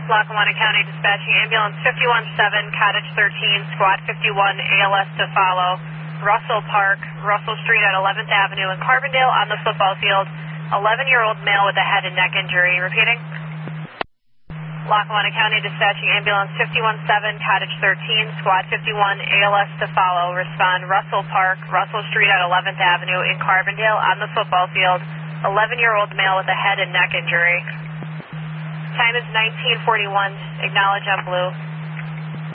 Lackawanna County dispatching ambulance 517, Cottage 13, Squad 51, ALS to follow. Russell Park, Russell Street at 11th Avenue in Carbondale on the football field. 11-year-old male with a head and neck injury. Repeating. Lackawanna County dispatching ambulance 517, Cottage 13, Squad 51, ALS to follow. Respond Russell Park, Russell Street at 11th Avenue in Carbondale on the football field. 11-year-old male with a head and neck injury. Time is 19:41. Acknowledge on blue.